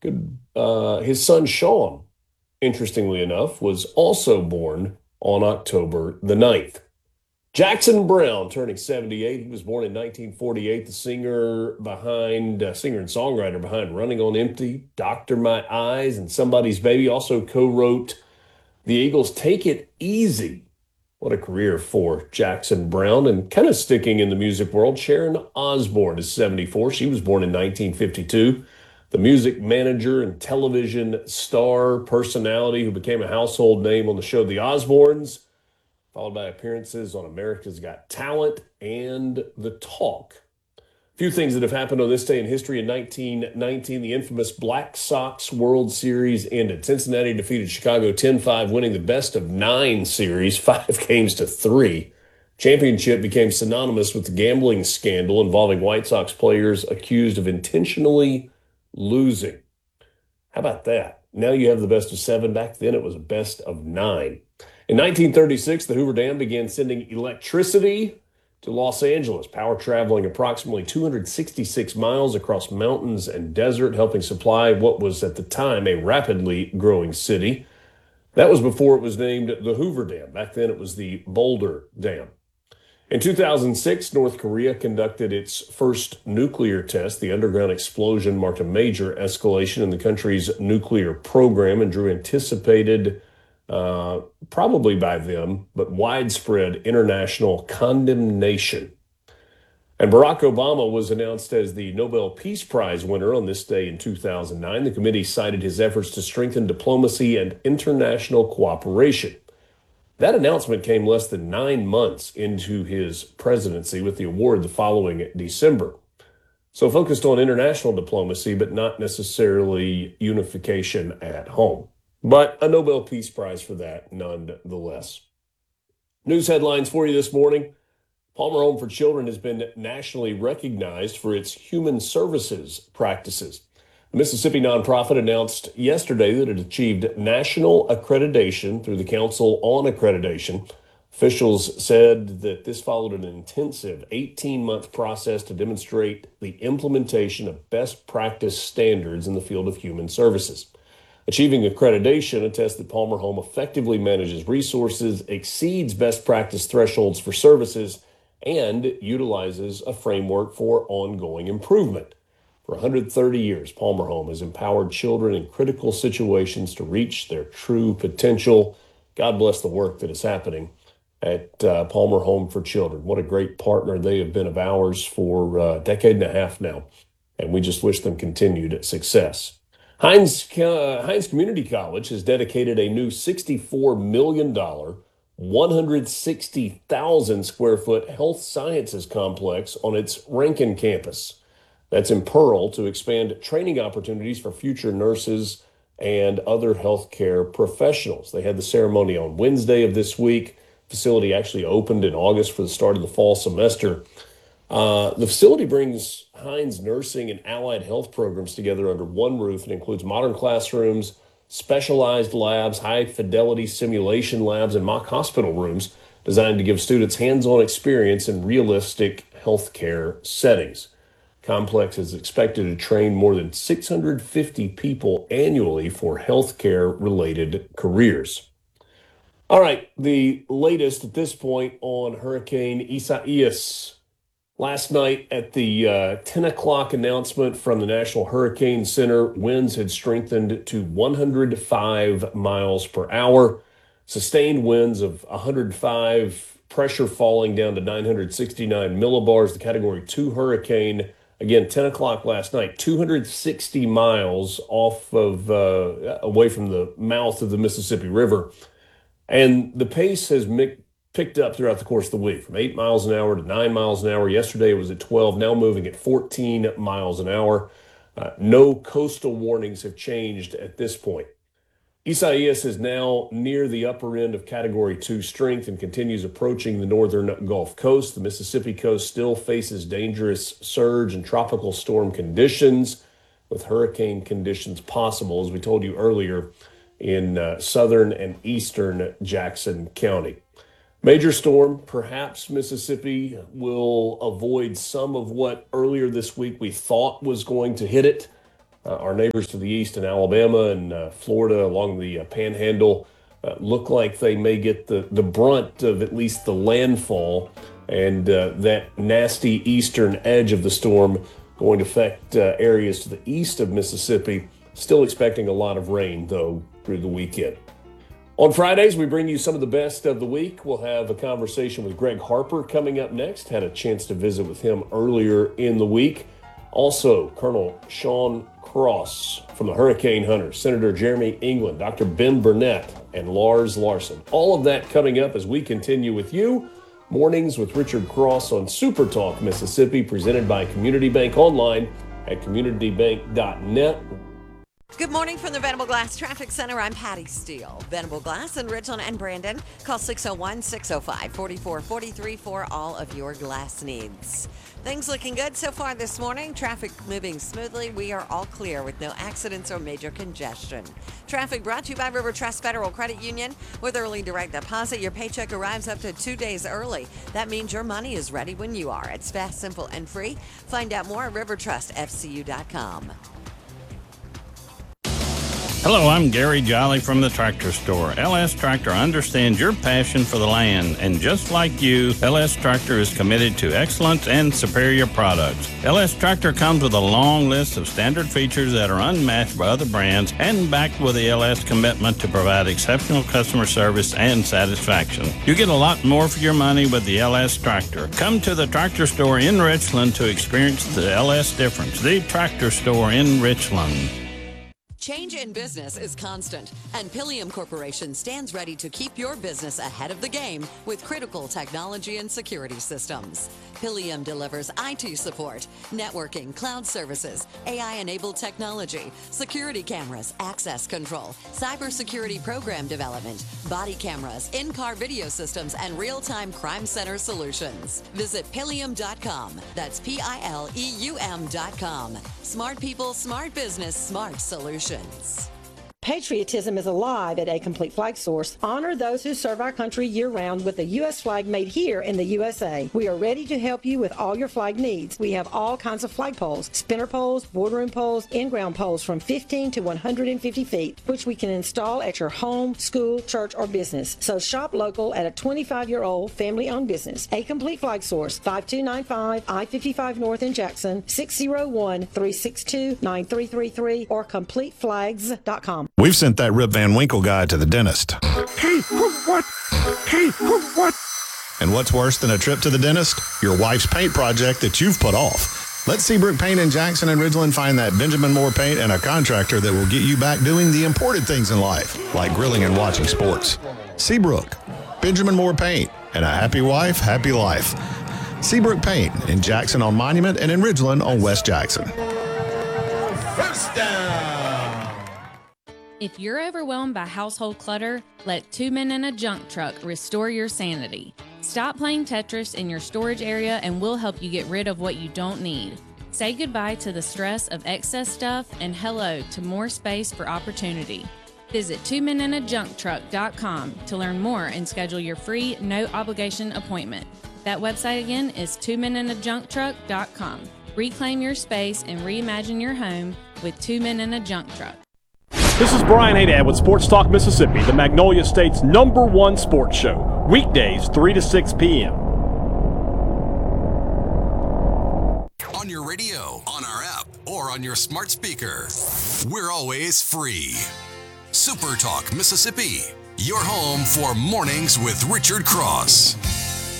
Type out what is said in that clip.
Good. His son Sean, interestingly enough, was also born on October the 9th. Jackson Brown turning 78. He was born in 1948. The singer and songwriter behind Running on Empty, Doctor My Eyes, and Somebody's Baby. Also co-wrote the Eagles' Take It Easy. What a career for Jackson Brown. And kind of sticking in the music world, Sharon Osbourne is 74. She was born in 1952. The music manager and television star personality who became a household name on the show The Osbournes, followed by appearances on America's Got Talent and The Talk. A few things that have happened on this day in history. In 1919, the infamous Black Sox World Series ended. Cincinnati defeated Chicago 10-5, winning the best of nine series, 5 games to 3. Championship became synonymous with the gambling scandal involving White Sox players accused of intentionally losing. How about that? Now you have the best of 7. Back then it was a best of 9. In 1936, the Hoover Dam began sending electricity to Los Angeles, power traveling approximately 266 miles across mountains and desert, helping supply what was at the time a rapidly growing city. That was before it was named the Hoover Dam. Back then it was the Boulder Dam. In 2006, North Korea conducted its first nuclear test. The underground explosion marked a major escalation in the country's nuclear program and drew anticipated, probably by them, but widespread international condemnation. And Barack Obama was announced as the Nobel Peace Prize winner on this day in 2009. The committee cited his efforts to strengthen diplomacy and international cooperation. That announcement came less than 9 months into his presidency, with the award the following December. So focused on international diplomacy, but not necessarily unification at home. But a Nobel Peace Prize for that, nonetheless. News headlines for you this morning. Palmer Home for Children has been nationally recognized for its human services practices. The Mississippi nonprofit announced yesterday that it achieved national accreditation through the Council on Accreditation. Officials said that this followed an intensive 18-month process to demonstrate the implementation of best practice standards in the field of human services. Achieving accreditation attests that Palmer Home effectively manages resources, exceeds best practice thresholds for services, and utilizes a framework for ongoing improvement. For 130 years, Palmer Home has empowered children in critical situations to reach their true potential. God bless the work that is happening at Palmer Home for Children. What a great partner they have been of ours for a decade and a half now, and we just wish them continued success. Hines Community College has dedicated a new $64 million, 160,000 square foot health sciences complex on its Rankin campus. That's in Pearl, to expand training opportunities for future nurses and other healthcare professionals. They had the ceremony on Wednesday of this week. Facility actually opened in August for the start of the fall semester. The facility brings Hines nursing and allied health programs together under one roof. It includes modern classrooms, specialized labs, high-fidelity simulation labs, and mock hospital rooms designed to give students hands-on experience in realistic healthcare settings. Complex is expected to train more than 650 people annually for healthcare-related careers. All right, the latest at this point on Hurricane Isaias. Last night at the 10 o'clock announcement from the National Hurricane Center, winds had strengthened to 105 miles per hour, sustained winds of 105, pressure falling down to 969 millibars, the Category 2 hurricane. Again, 10 o'clock last night, 260 miles off of away from the mouth of the Mississippi River. And the pace has picked up throughout the course of the week, from 8 miles an hour to 9 miles an hour. Yesterday it was at 12, now moving at 14 miles an hour. No coastal warnings have changed at this point. Isaias is now near the upper end of Category 2 strength and continues approaching the northern Gulf Coast. The Mississippi coast still faces dangerous surge and tropical storm conditions, with hurricane conditions possible, as we told you earlier, in southern and eastern Jackson County. Major storm, perhaps Mississippi will avoid some of what earlier this week we thought was going to hit it. Our neighbors to the east in Alabama and Florida along the Panhandle look like they may get the brunt of at least the landfall, and that nasty eastern edge of the storm going to affect areas to the east of Mississippi. Still expecting a lot of rain, though, through the weekend. On Fridays, we bring you some of the best of the week. We'll have a conversation with Greg Harper coming up next. Had a chance to visit with him earlier in the week. Also, Colonel Sean Cross from the Hurricane Hunters, Senator Jeremy England, Dr. Ben Burnett, and Lars Larson. All of that coming up as we continue with you. Mornings with Richard Cross on Super Talk Mississippi, presented by Community Bank Online at communitybank.net. Good morning from the Venable Glass Traffic Center. I'm Patty Steele. Venable Glass in Ridgeland and Brandon. Call 601-605-4443 for all of your glass needs. Things looking good so far this morning. Traffic moving smoothly. We are all clear with no accidents or major congestion. Traffic brought to you by River Trust Federal Credit Union. With early direct deposit, your paycheck arrives up to 2 days early. That means your money is ready when you are. It's fast, simple, and free. Find out more at rivertrustfcu.com. Hello, I'm Gary Jolly from the Tractor Store. LS Tractor understands your passion for the land, and just like you, LS Tractor is committed to excellence and superior products. LS Tractor comes with a long list of standard features that are unmatched by other brands and backed with the LS commitment to provide exceptional customer service and satisfaction. You get a lot more for your money with the LS Tractor. Come to the Tractor Store in Richland to experience the LS difference. The Tractor Store in Richland. Change in business is constant, and Pilium Corporation stands ready to keep your business ahead of the game with critical technology and security systems. Pilium delivers IT support, networking, cloud services, AI-enabled technology, security cameras, access control, cybersecurity program development, body cameras, in-car video systems, and real-time crime center solutions. Visit Pilium.com. That's Pileum.com. Smart people, smart business, smart solutions. Patriotism is alive at A Complete Flag Source. Honor those who serve our country year-round with a U.S. flag made here in the USA. We are ready to help you with all your flag needs. We have all kinds of flag poles, spinner poles, boardroom poles, in-ground poles from 15 to 150 feet, which we can install at your home, school, church, or business. So shop local at a 25-year-old family-owned business. A Complete Flag Source, 5295 I-55 North in Jackson, 601-362-9333, or CompleteFlags.com. We've sent that Rip Van Winkle guy to the dentist. Hey, what? Hey, what? And what's worse than a trip to the dentist? Your wife's paint project that you've put off. Let Seabrook Paint in Jackson and Ridgeland find that Benjamin Moore paint and a contractor that will get you back doing the important things in life, like grilling and watching sports. Seabrook, Benjamin Moore Paint, and a happy wife, happy life. Seabrook Paint in Jackson on Monument and in Ridgeland on West Jackson. First down. If you're overwhelmed by household clutter, let Two Men in a Junk Truck restore your sanity. Stop playing Tetris in your storage area and we'll help you get rid of what you don't need. Say goodbye to the stress of excess stuff and hello to more space for opportunity. Visit twomeninajuncktruck.com to learn more and schedule your free, no-obligation appointment. That website again is twomeninajuncktruck.com. Reclaim your space and reimagine your home with Two Men in a Junk Truck. This is Brian Haydad with Sports Talk Mississippi, the Magnolia State's #1 sports show. Weekdays, 3 to 6 p.m. On your radio, on our app, or on your smart speaker. We're always free. Super Talk Mississippi, your home for mornings with Richard Cross.